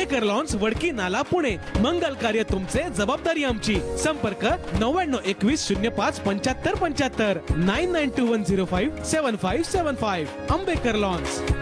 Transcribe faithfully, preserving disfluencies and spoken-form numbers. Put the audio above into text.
Ambekar lawns, Wadki नाला, पुणे. मंगल कार्य तुमचे, जबाबदारी आमची. संपर्क नव्याण्णव एकवीस शून्य पाच पंच्याहत्तर पंच्याहत्तर nine nine to one zero five seven five seven five. Ambekar lawns.